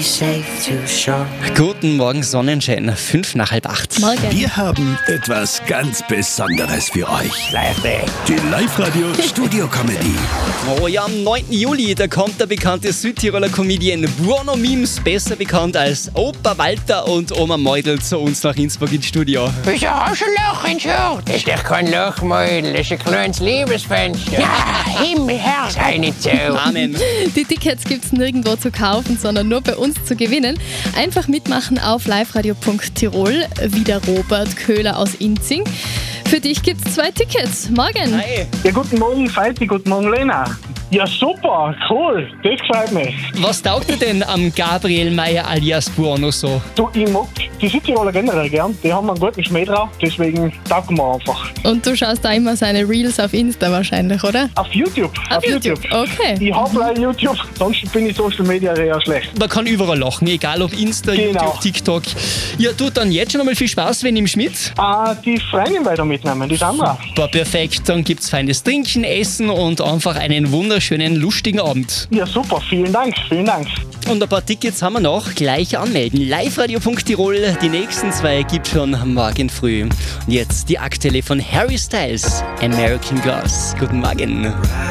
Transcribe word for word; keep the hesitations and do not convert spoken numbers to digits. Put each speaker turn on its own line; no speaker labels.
safe to shore.
Guten Morgen, Sonnenschein, fünf nach halb acht.
Morgen.
Wir haben etwas ganz Besonderes für euch. Die Live-Radio Studio Comedy.
Oh ja, am neunten Juli, da kommt der bekannte Südtiroler Comedian Bruno Mims, besser bekannt als Opa Walter und Oma Meudl, zu uns nach Innsbruck ins Studio.
Wieso hast du ein Loch ins Haar? Das ist doch kein Lochmädel, das ist ein kleines Liebesfenster. Ja, Himmelherr, sei nicht so.
Amen.
Die Tickets gibt's nirgendwo zu kaufen, sondern nur bei uns zu gewinnen. Einfach mitmachen auf liveradio punkt tirol, wie der Robert Köhler aus Inzing. Für dich gibt's zwei Tickets. Morgen.
Hi.
Ja, guten Morgen, Falti, guten Morgen, Lena. Ja, super, cool, das gefällt mir.
Was taugt dir denn am Gabriel Meyer alias Buono so?
Du, ich mag die Südtiroler generell gern, die haben einen guten Schmäh drauf, deswegen taugen wir einfach.
Und du schaust da immer seine Reels auf Insta wahrscheinlich, oder?
Auf YouTube,
Auf YouTube, okay.
Ich habe leider YouTube, sonst bin ich Social Media eher schlecht.
Man kann überall lachen, egal ob Insta,
Genau.
YouTube, TikTok. Ja, du, dann jetzt schon einmal viel Spaß, wenn im Schmidt.
Ah, die Freundin weiter mitnehmen, die Sandra.
War perfekt, dann gibt's feines Trinken, Essen und einfach einen wunderschönen, lustigen Abend.
Ja, super, vielen Dank, vielen Dank.
Und ein paar Tickets haben wir noch, gleich anmelden. liveradio punkt tirol, die nächsten zwei gibt's schon morgen früh. Und jetzt die aktuelle von Harry Styles, American Girls. Guten Morgen.